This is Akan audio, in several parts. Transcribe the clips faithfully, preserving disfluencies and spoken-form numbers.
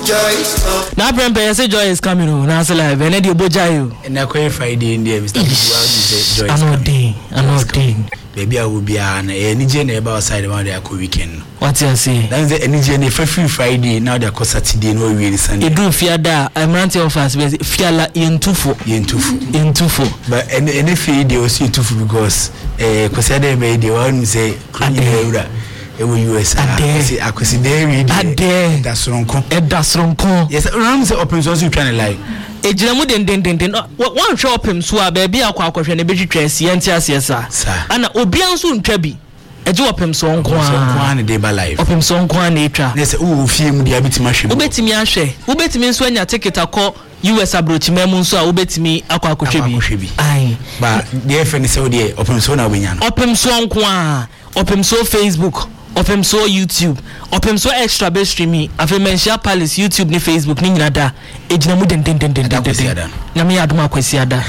Now, Prempe, I say Joy is coming on. Now, live. And then you boja you. And I quite Friday in there, Mister Joy. I know day. I know day. Baby, I will be an energy about side about their weekend. What you say? That's the energy for free Friday. Now they're Saturday, no really Sunday. You do fear that I'm ranting of us, but fear la in tufu. In tufu. In tufu. But and any fee they will see tufu because eh, because they may they want to say e wo U S A say akwesi dey read ade that's ronko e that's ronko yes ram say open source you trying to lie e gina mu den den den den one shop him so a baby akwa akwahwe na betwitwa asie nti asie sa ana obi anso ntwa bi e je opem so nko a so nko an dey ba live opem so nko an etwa yes o fie mu dia betimi ahwe ubetimi ahwe ubetimi nso anya ticket akọ U S abrochi memu nso a ubetimi akwa akwahwe bi ai ba dey fene say o dey opem so na obenya no opem so nko a opem so Facebook opem so YouTube opem so extra base streaming afi mention palace YouTube ni Facebook ni nyina da ejina mu den den den den den na me aduma akwasi ada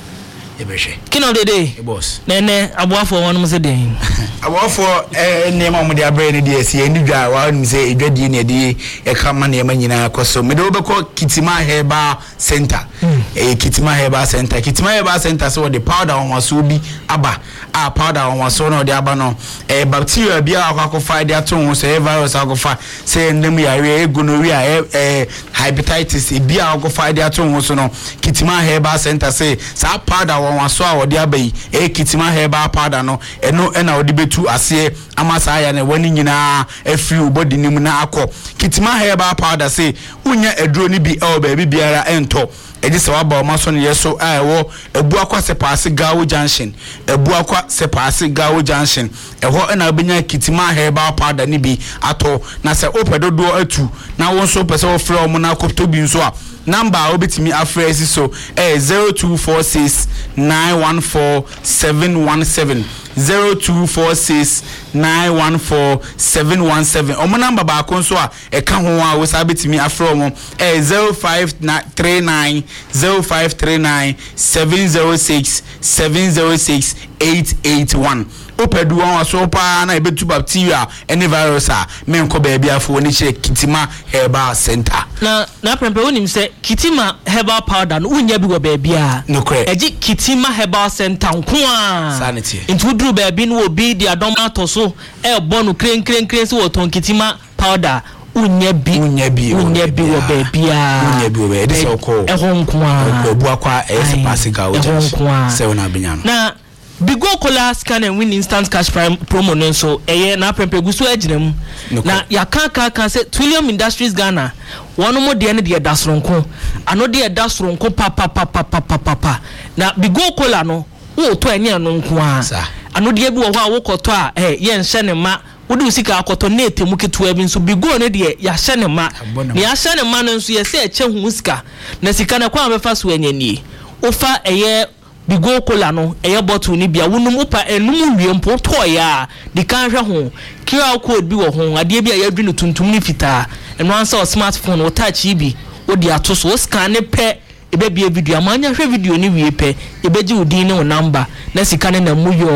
ebehwe kino dede boss nene aboafo won mo se den aboafo eh nema mo de abre ne de asi eni dwa wa mo se edwadi ne de e kama ne ma nyina akoso me de obekọ Kitima Heba Center eh Kitima Heba Center Kitima Heba Center so the powder on waso bi aba a powder on waso no de aba no eh bacteria bia akwakofa de ato ho se virus akofa se ndem yare egonorrhea eh hepatitis bia akofa de ato ho so no Kitima Heba Center say sa powder on waso a odi abai eh Kitima Heba powder no eno ena odi betu ase amasa ya ne wani nyina afri ubodi nim na akọ Kitima Heba powder say unya eduro ni bi e baby biara ento edi se waba o maso ne yeso a ewo ebu akwa sepase Gawo Junction ebu akwa sepase Gawo Junction eho ena benya Kitima Heba powder ni bi ato na se opedodo atu na won so pese wo frɛ o na akopto bi nso a number obetimi afresi so eh zero two four six nine one four seven one seven zero two four six nine one four seven one seven omo number ba kon so a e ka ho a wo sa betimi afro omo eh zero five three nine zero five three nine seven zero six seven zero six eight eight one opedu won so pa na e betu bacteria any virus a me nko ba bia afo ni che Kitima Heba Center na na prempe wonim se Kitima Heba powder no unya bi wo ba bia no correct eji Kitima Heba Center nko a sanity into dru ba bi no obi di adom atoso e bonu kren kren kren so woton Kitima powder unya bi unya bi unya bi wo ba bia unya bi wo ba e se ko e ho nko a obu akwa e se pass Gawo Junction se wona benya no na Bigo Kola scan and win instant cash prime promo no so eye na prempe guso aginem na ya kan kan kan say Trillium Industries Ghana one mo de ne de dasronko ano de dasronko pa pa pa pa pa pa pa na Bigo Kola no wo to ene no nko a ano de bi wo ho a wo koto a eh ye nhye ne ma wo de sika akoto na etemu keto abi nso Bigo ne de ya hye ne ma ne ya hye ne ma no nso ye se eche hu sika na sika na kwa mefa so anyani ofa eye Bigo Kola no eye bottle ni bia wonum opa enum wiempo toya di kan hwe ho Q R code bi wo ho ade bi a yadwi no tuntum ni fita eno ansa o smartphone o touch bi o di atoso o scan ne pe ebe bia video amanya hwe video ni wie pe ebe ji odin ne o number na sika ne na muyo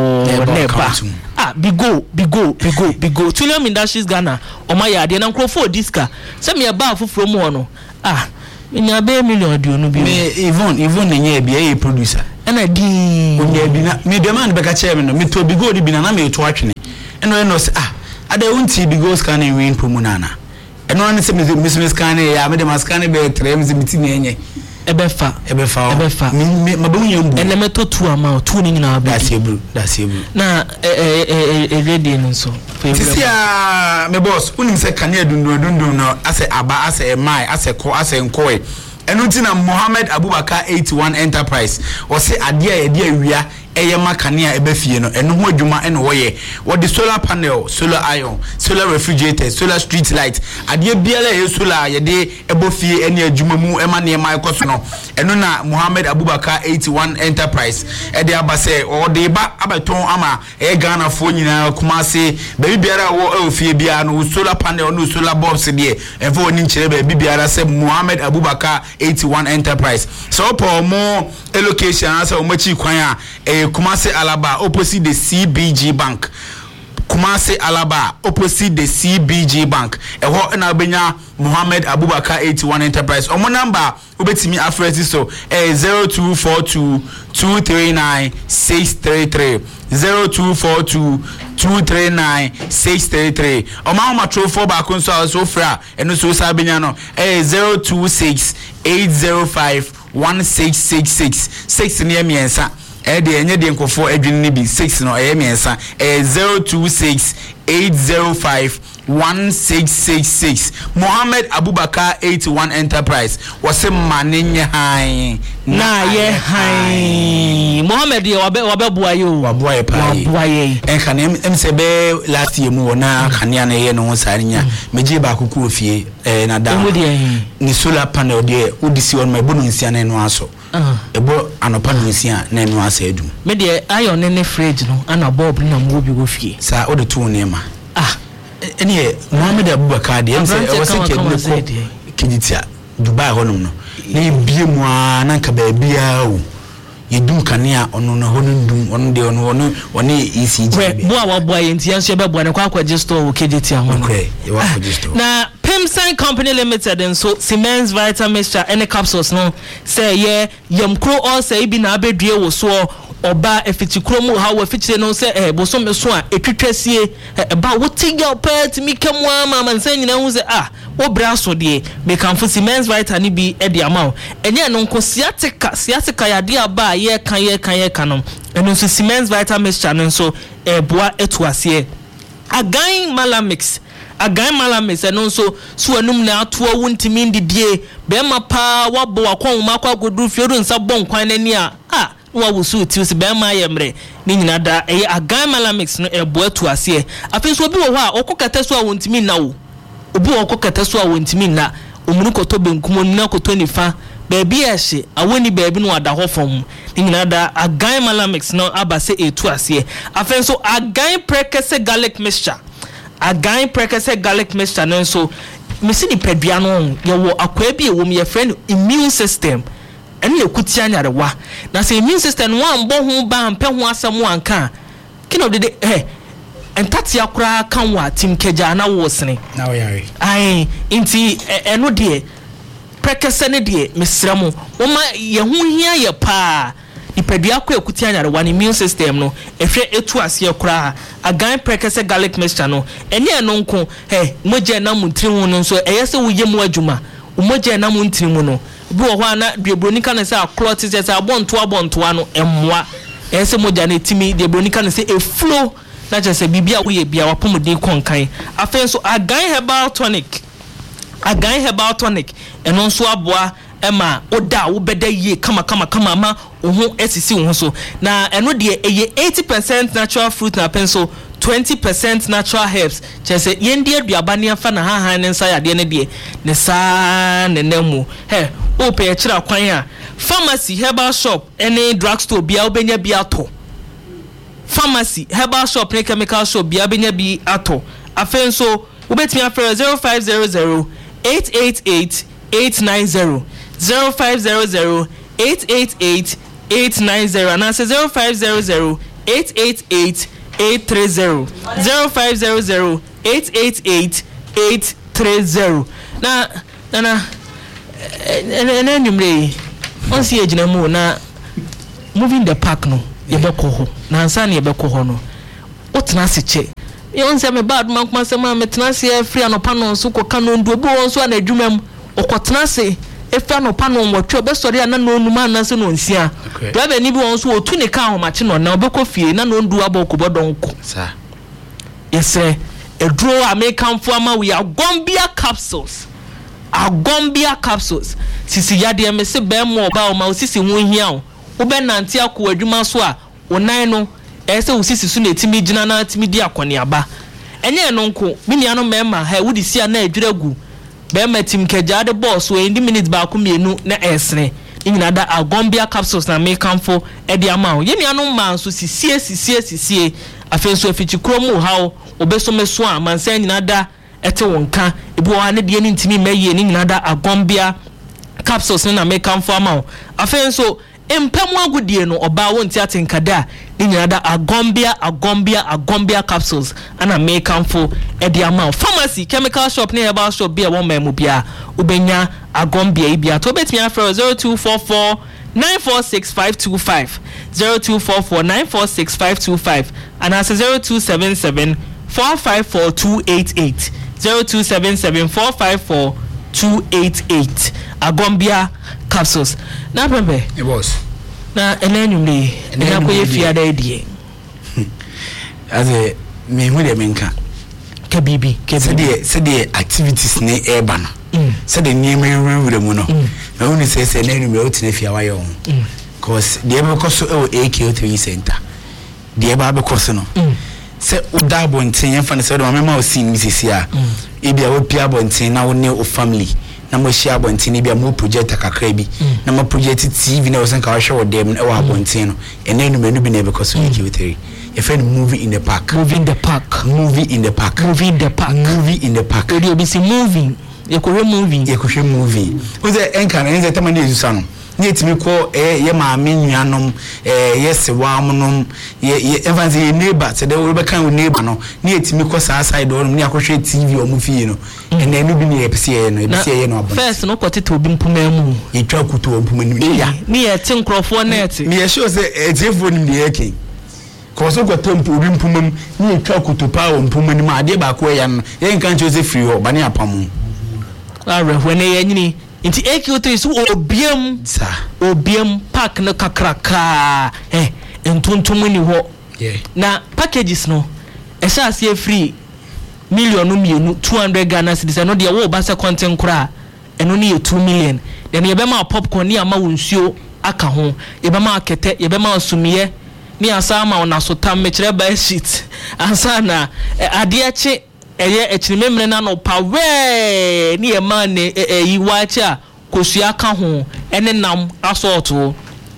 neba ah Bigo Bigo Bigo Bigo Trillium Industries Ghana o ma ya ade na nkrofo diska se me ba afoforo mu no ah nya be million di onu bi me Yvonne Yvonne nya bia e producer ena di onya bi na me demand be ka che me no me to Bigo di bi na na me to atwene eno eno se ah ada wonti Bigo scan and win promo nana eno ne se me me scan ya me de scan be tre me miti na enye ebefa ebefa ebefa me mabamu nyambu ene me to tu ama tu ni nyina ba that's ebru that's ebru na eh eh eh ready no so tisia me boss unim se kane dundun dundun no ase aba ase mai ase ko ase nkoe enu ti na Mohammed Abubakar eighty-one Enterprise o se ade a ede awia eye makane a ebe fie no enu ho adwuma ene wo ye wo di solar panel solar iron solar refrigerator solar street light ade biala ye solar ye de ebo fie ene adwuma mu ema ne mai koso no enu na Mohammed Abubakar eighty-one Enterprise e de abase o de ba abeton ama e Ghana fo nyina Kumase be biara wo e fie bia no solar panel no solar bulbs de e fo ni nkire be biara se Mohammed Abubakar eighty-one Enterprise so po mo location asa o machi kwan a e Kumase Alaba opposite the C B G Bank Kumasi Alaba opposite the C B G Bank. E ho na obenya Mohammed Abubakar eighty-one Enterprise. Omo number obetimi afresi so eh zero two four two two three nine six three three zero two four two two three nine six three three. Oma ma trofo ba kun so so fra eno so sa benya no eh zero two six eight zero five one six six six six near miensa. Eh de enye de nkofo adwin ni bi six no eh miensa eh zero two six eight zero five one six six six. Mohammed Abubakar eighty-one Enterprise was a man in your high na ye high. Mohammed ye wabe wabe buayo wabuaye pa wabuaye en kan em se be last year mu na kanea na ye no sarinya meje ba kuku ofie eh na da ni solar panel de udisi on my bonus na no aso ebo anopa nsia na no asa adum me de ayo ne ne fridge no ana bob na mo bi go fie sa o de to ne ma ah ene Mohammed Abubakar de em se e wose ke ne ko kijitia Dubai honum no na bie mu ana nka ba bia o yedum kanea ono na hono dum ono de ono ono one E C G bo a wo boy ntia nso be bo ne kwa akwaje store wo kijitia ho okay e wa akwaje store na Pimsan Company Limited and so Siemens Vita Mixture any capsules no say yeah yamkro all say bi na abedue wo so oba efitikro mu ha wo efichire no say eh boso me so a etwetwasie ba wo tiga opet mi kemu ama man say nyina hu say ah wo bra so de me kan fo Siemens Vita ni bi e de ama enye no nko siatica siatica ya de aba ye kan ye kan ye kan no eno so Siemens Vita Mixture no so e boa etuasie Again Malamix Again Malamix eno so so anum na atoa wuntimi ndidie be ma pa wabo wakon makwa godu fieru nsa bon kwan nani a ah wa wusu ti be ma yemre ni nyina da e Again Malamix no e boa tuase afi so obi wo ho a okokata so a wuntimi na wo obi okokata so a wuntimi na omunu koto benkum na koto nifa baby ehye awoni baby no ada ho fom ni nyina da Again Malamix no aba se e tuase afi so Again Prekese Garlic Mixture Again Prekese Garlic Mixture no so me si di pedua no ye wo akwa bi e wo me ye friend immune system ene le kutia nyarewa na se immune system no ambo ho ba ampe ho asem anka kino de eh entati akura kan wa tim keja na wo sene na wo yare ai inti eno de Prekese ne de mesramo wo ma ye ho hia ye pa ipedua kwa ekutia nyarewa ni immune system no ehwe etu ase akura Again Prekese Garlic Mixture no ene eno nko eh moje na muntiri hu no so eyese wo yemu adwuma moje na muntiri mu no bi wo ho na debronika na se aklot se se abonto abonto ano emmoa eyese moja na timi debronika na se e flow na je se bibia wo ye bia wapomode konkan afen so Again Herbal Tonic Again Herbal Tonic eno so aboa ema oda wo beda ye kama kama kama ma ohu esisi wo so na eno de eye eighty percent natural fruit na penso twenty percent natural herbs chese yende aduaba ne afa na ha han ne nsa yade ne de ne sa ne nemu he o pe kira kwan a pharmacy herbal shop any drugstore bia obenya bia to pharmacy herbal shop ne chemical shop bia obenya bi ato afenso ubetimi afere zero five zero zero eight eight eight eight nine zero zero five zero zero eight eight eight eight nine zero and answer zero five zero zero eight eight eight eight three zero zero five zero zero eight eight eight eight three zero na na na na numre on si ejina mu na moving the park no ye be ko ho na ansa na ye be ko ho no otena se che ye on se me bad man kuma se ma metena se free anopa no so ko kanu ndu obi won so na adwumam okotena se efa no pa no nwotwe obesori ana no onuma na se no nsia driver ni bi won so otu ne ka ahomache no na obekọ fie na no ndu aboko bodonko sa yesre edro American fo ama we agombia capsules agombia capsules sisi yade me se be mo ba o ma sisi ho hia o wo be nante akọ adwuma so a onan no ese wo sisi so na etimi gina na etimi di akone aba enye no nko mini ano mema ha wo di sia na adwiragu be matim kejade boss we in the minutes ba ko mienu na esre nyina da agombia capsules na American fo e di ama o ye nuanu man so sisie sisie sisie afenso afichi kromu hawo obeso meso a mansan nyina da ete wonka ebi wo ane de ni ntimi maye ni nyina da agombia capsules na American fo ama o afenso empemu agudie no oba wonti atenkada ni nyada agombia agombia agombia capsules ana make am for edi amount pharmacy chemical shop ne herbal shop bia won memu bia ubenya agombia ibia to betimi afro zero two four four nine four six five two five zero two four four nine four six five two five and as zero two seven seven four five four two eight eight zero two seven seven four five four two eight eight agombia capsules na pembe it was na enanyumle na koye fiada edie as a me hu de menka ka bibi ke se de se de activities ne eba no se de niema ewure mu no na hu ni se se na enumle o tene fia wa ye on cause de ebe ko so e A K O three center de ebe abe ko so no se uda bonten yan fa ne se de mama o sin misisi a e bia wo pia bonten na wo ne o family na mo share bonten bia mo project akakra bi na mo project T V na wo sen ka wa hwe wo dem e wa bonten no ene nu menu bi na be ko so A K O three a friend movie in the park movie in the park movie in the park movie in the park movie in the park we be see moving ye ko movie ye ko movie o ze enka na enze tamani ezusa no ni etimi ko eh ye maame nuanom eh yes waamnom ye ye evanze ye neighbor se de we be kan we neighbor no ni etimi ko sa side o ni akohwe T V o mu fie no ene enu bi ni e pese ye no e pese ye no abon first no kwotete obi mpuma mu ye twa kutu o mpuma ni ya ni ye tin krofo net ni ye show se ejefo ni ni yake ko so ko tempo obi mpuma mu ni ye twa kutu pa o mpuma ni ma ade ba ko ya no ye nkan cho se free ho ba ni apamu ara hwene ye nyini inti A K O three so obiem sa obiem park no kakraka eh entontom ni ho yeah na packages no e sha se free million no mienu two hundred Ghana cedis no de wo ba se content kura eno ni two million then ye be ma popcorn ni ama wonsuo aka ho ye be ma akete ye be ma sumiye ni asa ma ona so tam me kire ba sheet ansa na ade ache eye echirimemre na no pawe ni e ma ne yi wacha kosua ka ho ene nam assault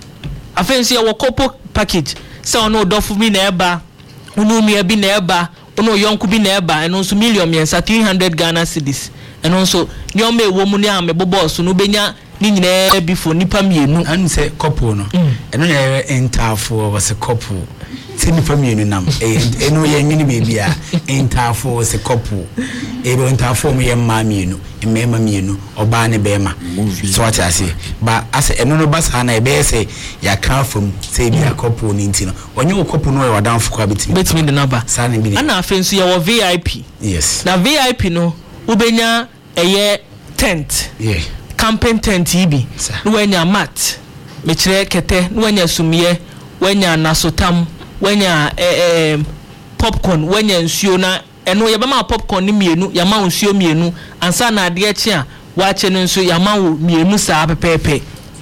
afensi e wo kopo package se ono dofu mi na eba onu mi bi na eba ono yonku bi na eba eno so million yensa three hundred Ghana cedis eno so ni o me wo mu ni ame bobo so no benya ni nyina before nipa mienu an se couple no eno na entafo was a couple se nipa mienu nam eno ye nyini bebi a entafo was a couple e be entafo mo ye mma mienu emema mienu oba ne bema so what I say ba ase eno no basa na e be se ya kan fam se bi a couple ni ntino onye wo couple no e wadanfo kwa betimi betimi de number sa ne bi ana afensu ye wo V I P yes na V I P no ubenya eye tent yeah camping tent ibi no wanya mat me kire kete no wanya sumiye wanya nasotam wanya eh, eh, popcorn wanya nsuo na eno ye bema popcorn ni mienu ya ma nsuo mienu ansa na ade echi a wa che no nso ya ma wo mienu saa pepepe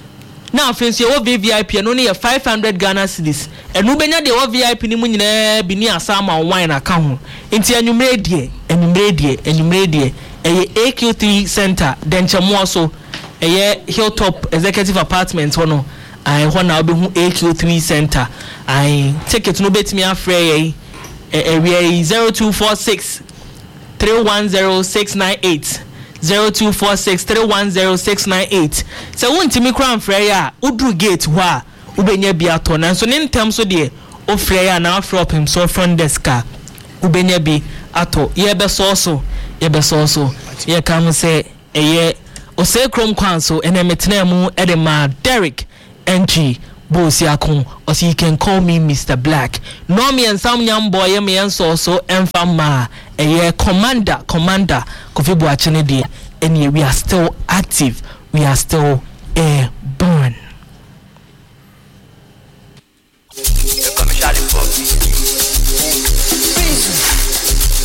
na afensi wo V I P no ne ye five hundred Ghana cedis eno benya de wo V I P ni mu nyina bi ni asa ma wine aka ho enti anwumre die anwumre die anwumre die eye A K O three center denchemo so eye Hilltop executive apartment hono ai hona obehu A K O three center ai ticket no betimi afre area zero two four six three one zero six nine eight zero two four six three one zero six nine eight so wontimi kra afre ya udru gate ho a ubenya bia to na so ne ntem so de ofre ya na afre up him so front desk a ubenya bi ato ye be so so ye be so so ye kam say eye ose krom kwan so ene metena mu edema Derek N G Bosiakon or you can call me Mister Black no me and some young boy me and so so enfama a year commander commander Kofi Boachene de and we are still active, we are still airborne.